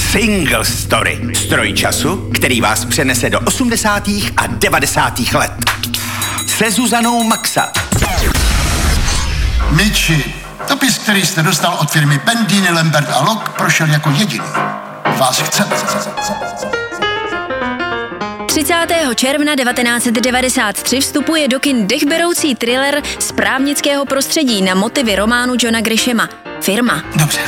Single Story. Stroj času, který vás přenese do 80. a 90. let. Se Zuzanou Maxa. Miči, dopis, který jste dostal od firmy Bendini, Lambert a Locke, prošel jako jediný. Vás chceme. 30. června 1993 vstupuje do kin dechberoucí thriller z právnického prostředí na motivy románu Johna Grishama. Firma. Dobře.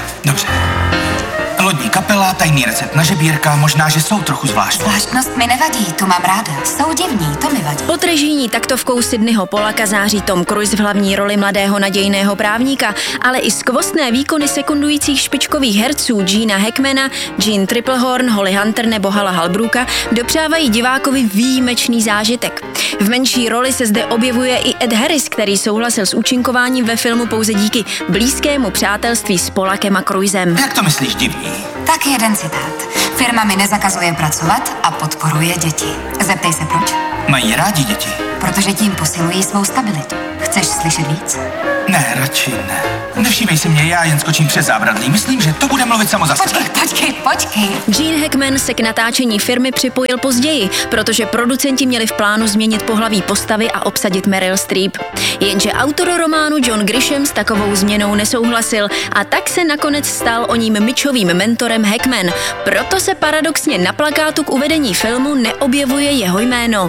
Lodní kapela, tajný recept na žebírka, možná, že jsou trochu zvláštní. Zvláštnost mi nevadí, tu mám ráda. Jsou divní, to mi vadí. Pod režijní taktovkou Sydneyho Pollacka září Tom Cruise v hlavní roli mladého nadějného právníka, ale i skvostné výkony sekundujících špičkových herců Gena Hackmana, Jean Tripplehorn, Holly Hunter nebo Hala Halbrooka dopřávají divákovi výjimečný zážitek. V menší roli se zde objevuje i Ed Harris, který souhlasil s účinkováním ve filmu pouze díky blízkému přátelství s Pollackem a Cruisem. Jak to myslíš divný? Tak jeden citát. Firma mi nezakazuje pracovat a podporuje děti. Zeptej se proč? Mají rádi děti. Protože tím posilují svou stabilitu. Chceš slyšet víc? Ne, radši ne. Nevšímej si mě, já jen skočím přes zábradlí. Myslím, že to bude mluvit samo za sebe. Počkej. Gene Hackman se k natáčení firmy připojil později, protože producenti měli v plánu změnit pohlaví postavy a obsadit Meryl Streep. Jenže autor románu John Grisham s takovou změnou nesouhlasil a tak se nakonec stal oním Mitchovým mentorem Hackman. Proto se paradoxně na plakátu k uvedení filmu neobjevuje jeho jméno.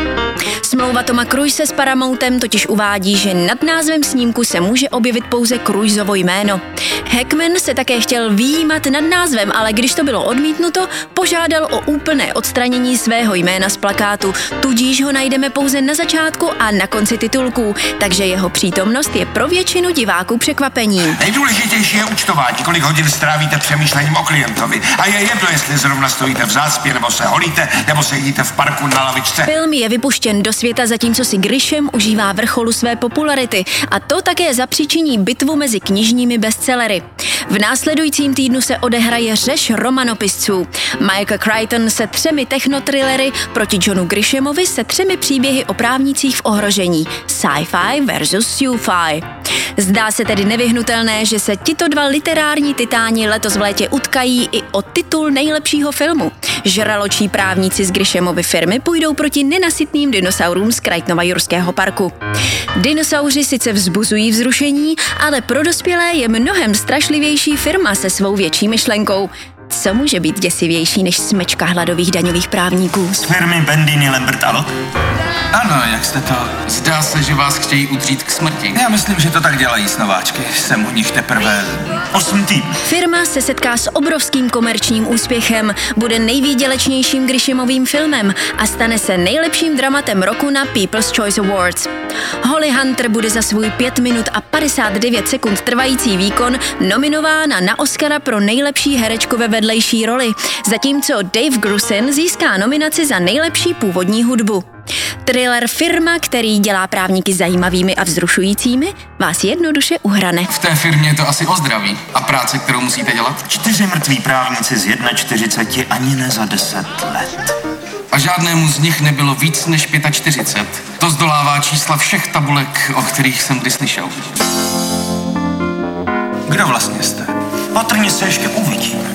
Smlouva Toma Cruise s Paramountem totiž uvádí, že nad názvem snímku se může objevit pouze Cruiseovo jméno. Hackman se také chtěl vyjímat nad názvem, ale když to bylo odmítnuto, požádal o úplné odstranění svého jména z plakátu, tudíž ho najdeme pouze na začátku a na konci titulků, takže jeho přítomnost je pro většinu diváků překvapením. Nejdůležitější je účtování, kolik hodin strávíte přemýšlením o klientovi. A je jedno, jestli zrovna stojíte v zácpě, nebo se holíte, nebo sedíte v parku na lavičce. Film je vypuštěn do světa, zatímco si Grisham užívá vrcholu své popularity a to také zapříčiní bitvu mezi knižními bestsellery. V následujícím týdnu se odehraje řeš romanopisců. Michael Crichton se 3 technotrillery proti Johnu Grishamovi se 3 příběhy o právnících v ohrožení. Sci-fi versus sci-fi. Zdá se tedy nevyhnutelné, že se tito 2 literární titáni letos v létě utkají i o titul nejlepšího filmu. Žraločí právníci z Grishamovy firmy půjdou proti nenasytným dinosaurům z Crichtonova jurského parku. Dinosauři sice vzbuzují vzrušení, ale pro dospělé je mnohem strašlivější firma se svou větší myšlenkou. Co může být děsivější než smečka hladových daňových právníků? Z firmy Bendini, Lambert a Locke? Ano, jak jste to... Zdá se, že vás chtějí udřít k smrti. Já myslím, že to tak dělají s nováčky. Jsem u nich teprve 8 týdnů. Firma se setká s obrovským komerčním úspěchem, bude nejvýdělečnějším Grishamovým filmem a stane se nejlepším dramatem roku na People's Choice Awards. Holly Hunter bude za svůj 5 minut a 59 sekund trvající výkon nominována na Oscara pro nejlepší herečku ve vedlejší roli, zatímco Dave Grusin získá nominaci za nejlepší původní hudbu. Thriller Firma, který dělá právníky zajímavými a vzrušujícími, vás jednoduše uhrane. V té firmě je to asi o zdraví. A práce, kterou musíte dělat? 4 mrtví právníci z 41 ani ne za 10 let. A žádnému z nich nebylo víc než 45. To zdolává čísla všech tabulek, o kterých jsem kdy slyšel. Kdo vlastně jste? Patrně se ještě uvidí.